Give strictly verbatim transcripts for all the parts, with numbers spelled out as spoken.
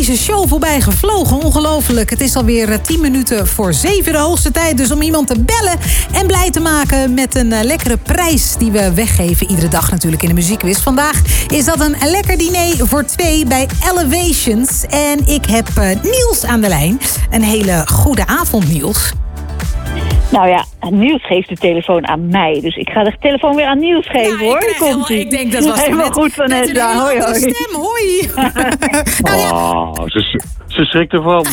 Deze show voorbij gevlogen, ongelooflijk. Het is alweer tien minuten voor zeven, de hoogste tijd. Dus om iemand te bellen en blij te maken met een uh, lekkere prijs die we weggeven. Iedere dag natuurlijk in de muziekquiz. Vandaag is dat een lekker diner voor twee bij Elevations. En ik heb uh, Niels aan de lijn. Een hele goede avond, Niels. Nou ja, Niels geeft de telefoon aan mij. Dus ik ga de telefoon weer aan Niels geven, nou, hoor. Ik, Komt helemaal, ik denk dat was helemaal net, goed, Vanessa. Hoi, hoi. Stem, hoi. nou, ja. Oh, ze, ze schrikt ervan.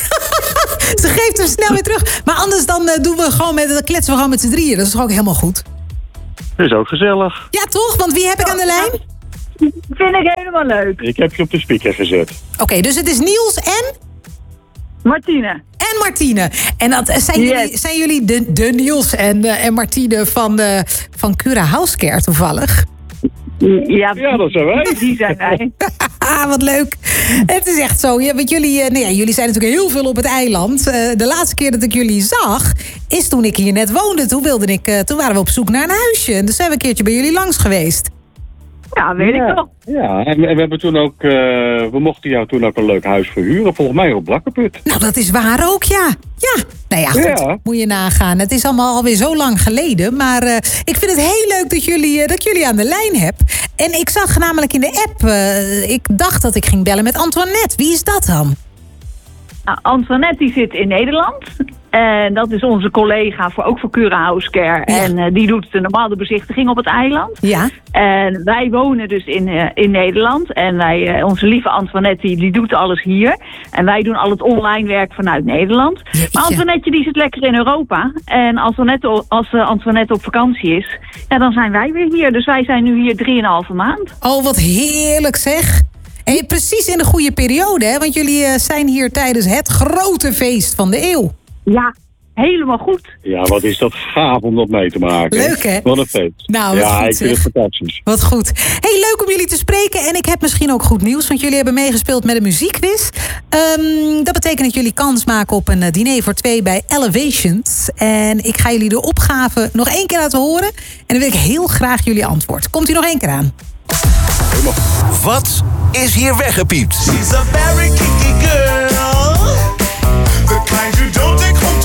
Ze geeft hem snel weer terug. Maar anders dan uh, doen we gewoon met, dan kletsen we gewoon met z'n drieën. Dat is toch ook helemaal goed? Dat is ook gezellig. Ja, toch? Want wie heb ik aan de lijn? Vind ik helemaal leuk. Ik heb je op de speaker gezet. Oké, okay, dus het is Niels en... Martine. En Martine. En dat, zijn, yes. jullie, zijn jullie de, de Niels en, uh, en Martine van, uh, van Cura House Care toevallig? Ja, ja, dat zijn wij. Die zijn wij. Wat leuk. Het is echt zo. Ja, want jullie, uh, nou ja, jullie zijn natuurlijk heel veel op het eiland. Uh, de laatste keer dat ik jullie zag, is toen ik hier net woonde. Toen, wilde ik, uh, toen waren we op zoek naar een huisje. En dus zijn we een keertje bij jullie langs geweest. Ja, weet ja. ik nog. Ja, en we, en we hebben toen ook, uh, we mochten jou toen ook een leuk huis verhuren. Volgens mij op Blakkenput. Nou, dat is waar ook, ja. Ja, nou ja, goed, ja. Moet je nagaan. Het is allemaal alweer zo lang geleden. Maar uh, ik vind het heel leuk dat jullie, uh, dat jullie aan de lijn hebben. En ik zag namelijk in de app, uh, ik dacht dat ik ging bellen met Antoinette. Wie is dat dan? Nou, Antoinette die zit in Nederland. En dat is onze collega, voor, ook voor Cura House Care. Ja. En uh, die doet de normale bezichtiging op het eiland. Ja. En wij wonen dus in, uh, in Nederland. En wij, uh, onze lieve Antoinette die, die doet alles hier. En wij doen al het online werk vanuit Nederland. Ja, maar Antoinette die zit lekker in Europa. En als Antoinette, als uh, Antoinette op vakantie is, ja, dan zijn wij weer hier. Dus wij zijn nu hier drieënhalve maand. Oh, wat heerlijk zeg. En precies in de goede periode, hè? Want jullie uh, zijn hier tijdens het grote feest van de eeuw. Ja, helemaal goed. Ja, wat is dat gaaf om dat mee te maken. Leuk, hè? Wat een feest. Nou, ja, goed, ik vind zeg. het fantastisch. Wat goed. Hey, leuk om jullie te spreken. En ik heb misschien ook goed nieuws, want jullie hebben meegespeeld met een muziekquiz. Um, dat betekent dat jullie kans maken op een diner voor twee bij Elevations. En ik ga jullie de opgave nog één keer laten horen. En dan wil ik heel graag jullie antwoord. Komt u nog één keer aan? Wat is hier weggepiept? She's a very kinky girl. The kind you don't take home to.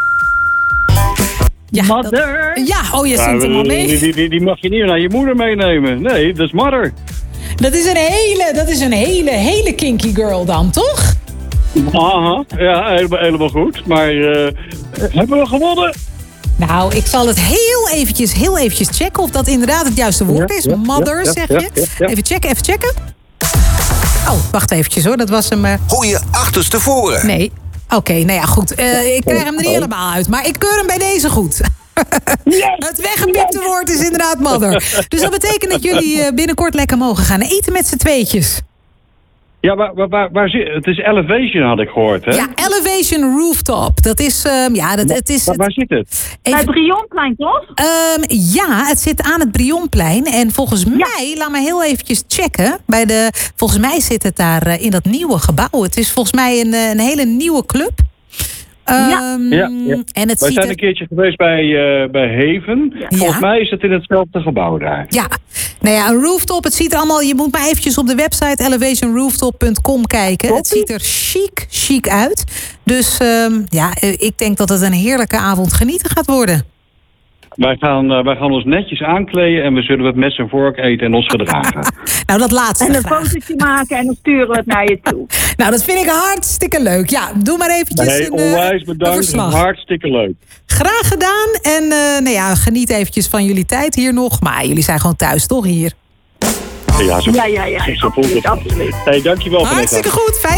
Ja, mother. Dat, ja, oh, je zingt hem al mee. Die, die, die mag je niet naar je moeder meenemen. Nee, dat is mother. Dat is een hele, dat is een hele, hele kinky girl dan, toch? Aha, ja, helemaal, helemaal goed. Maar uh, hebben we gewonnen? Nou, ik zal het heel eventjes, heel eventjes checken of dat inderdaad het juiste woord is. Ja, ja, Mother, ja, zeg je. Ja, ja, ja. Even checken, even checken. Oh, wacht eventjes hoor, dat was hem... Uh... Goeie achterste voren. Nee, oké, okay, nou ja, goed. Uh, ik krijg hem er niet helemaal uit, maar ik keur hem bij deze goed. Yes, het weggepiepte yes. woord is inderdaad Mother. Dus dat betekent dat jullie uh, binnenkort lekker mogen gaan eten met z'n tweetjes. Ja, waar, waar, waar, waar zit het? is Elevation, had ik gehoord, hè? Ja, Elevation Rooftop. Dat is, um, ja, dat, het is... Waar, waar zit het? Bij het Brionplein, toch? Um, ja, het zit aan het Brionplein. En volgens ja. mij, laat me heel eventjes checken. Bij de, volgens mij zit het daar uh, in dat nieuwe gebouw. Het is volgens mij een, een hele nieuwe club. Um, ja. Ja, ja. En het Wij zijn er... een keertje geweest bij, uh, bij Haven. Ja. Volgens mij is het in hetzelfde gebouw daar. Ja, nou ja, een rooftop. Het ziet er allemaal... Je moet maar eventjes op de website elevation rooftop punt com kijken. Klopt. Het ziet er chic, chic uit. Dus um, ja, ik denk dat het een heerlijke avond genieten gaat worden. Wij gaan, uh, wij gaan ons netjes aankleden en we zullen het met z'n vork eten en ons gedragen. Nou, dat laatste En een graag. fotootje maken en dan sturen we het naar je toe. Nou, dat vind ik hartstikke leuk. Ja, doe maar eventjes nee, een, onwijs uh, bedankt. een verslag. Hartstikke leuk. Graag gedaan. En uh, nou ja, geniet eventjes van jullie tijd hier nog. Maar jullie zijn gewoon thuis, toch, hier? Ja, zo, ja, ja, ja. Zo voelt het. Absoluut. Hey, dankjewel. Hartstikke goed. Fijn.